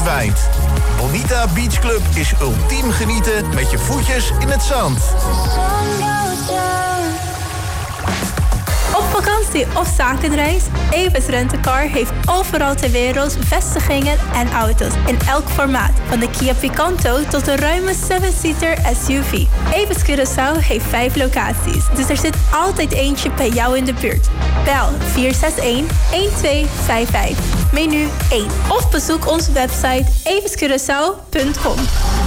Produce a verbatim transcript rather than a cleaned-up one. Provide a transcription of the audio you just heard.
verdwijnt. Bonita Beach Club is ultiem genieten met je voetjes in het zand. Op vakantie of zakenreis? Avis Rent-A-Car heeft overal ter wereld vestigingen en auto's in elk formaat. Van de Kia Picanto tot de ruime zeven-seater S U V. Avis Curaçao heeft vijf locaties, dus er zit altijd eentje bij jou in de buurt. Bel vier zes een, een twee vijf vijf, menu één. Of bezoek onze website avis curaçao punt com.